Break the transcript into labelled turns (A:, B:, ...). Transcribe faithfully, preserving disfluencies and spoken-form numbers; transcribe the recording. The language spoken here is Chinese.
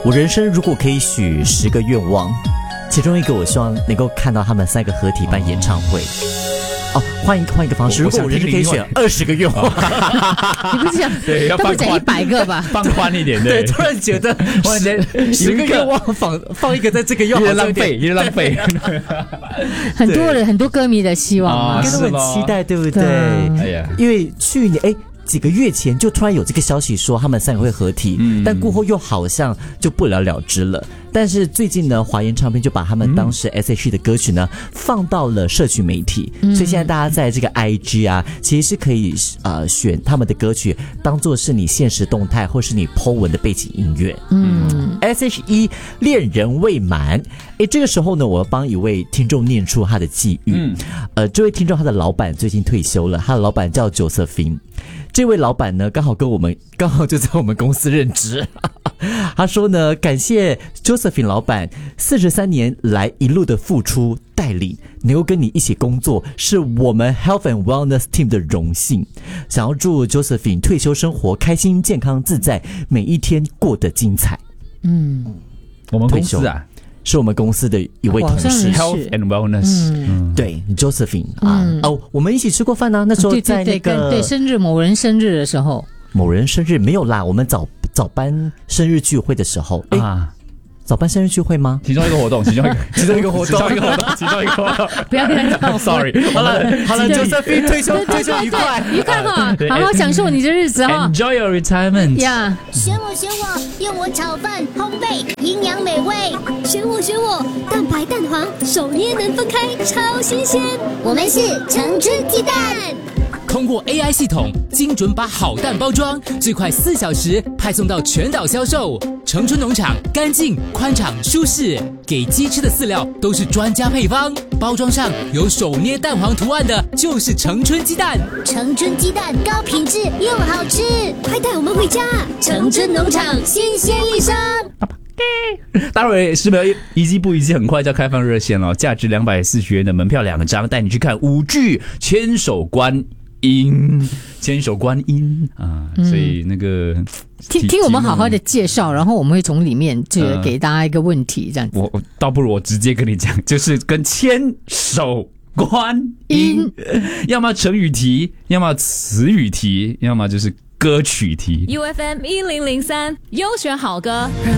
A: 我人生如果可以许十个愿望，其中一个我希望能够看到他们三个合体办演唱会。哦，换一个换一个方式，如果我人生可以选二十个愿望，
B: 你不是讲
C: 对，要放
B: 宽一百个吧？
C: 放宽一点，
A: 对，突然觉得十个愿望放放一个在这个愿望，
C: 有点浪费，有点浪费。
B: 很多人很多歌迷的希望嘛，
A: 应该都很期待，对不对？
C: 哎呀，
A: 因为去年哎。几个月前就突然有这个消息说他们三个会合体，嗯、但过后又好像就不了了之了。但是最近呢，华研唱片就把他们当时 S H E 的歌曲呢、嗯、放到了社群媒体，嗯、所以现在大家在这个 I G 啊，其实是可以呃选他们的歌曲当做是你现实动态或是你 po 文的背景音乐。嗯 ，S H E 恋人未满，哎，这个时候呢，我要帮一位听众念出他的际遇。嗯，呃，这位听众他的老板最近退休了，他的老板叫 Josephine。这位老板呢，刚好跟我们刚好就在我们公司任职。他说呢，感谢 Josephine 老板四十三年来一路的付出带领，能够跟你一起工作，是我们 Health and Wellness Team 的荣幸。想要祝 Josephine 退休生活开心、健康、自在，每一天过得精彩。嗯，
C: 我们公司啊。
A: 是我们公司的一位同事
C: ，Health and Wellness，
A: 嗯，对 ，Josephine 啊，嗯、哦，我们一起吃过饭呢、啊。那时候在那个
B: 对, 对, 对, 对生日某人生日的时候，
A: 某人生日没有啦，我们早早班生日聚会的时候啊。早班生日聚会吗？
C: 其中一个活动，其中一个，
A: 其中一个活动，
C: 其中一个活动，其中一个活动。
B: 不要跟他讲
C: ，sorry。
A: 好了，好了 ，Josephine 退休退休愉快，
B: 愉快哈，好好享受你的日子哈
C: ，Enjoy your retirement。
B: 呀，
D: 选我选我，用我炒饭烘焙，营养美味。选我选我，蛋白蛋黄，手捏能分开，超新鲜。我们是成春鸡蛋。
E: 通过 A I 系统，精准把好蛋包装，最快四小时派送到全岛销售。成春农场干净、宽敞、舒适，给鸡吃的饲料都是专家配方。包装上有手捏蛋黄图案的，就是成春鸡蛋。
D: 成春鸡蛋高品质又好吃，快带我们回家！成春农场新鲜力上。
C: 待会是不是一季不一季很快就要开放热线了？价值两百四十元的门票两张，带你去看舞剧《千手观音》，千手观音啊！所以那个。
B: 听听我们好好的介绍，然后我们会从里面这个给大家一个问题，这样子。
C: 我倒不如我直接跟你讲，就是跟千手观音，要么成语题，要么词语题，要么就是歌曲题。
F: U F M 一零零三优选好歌。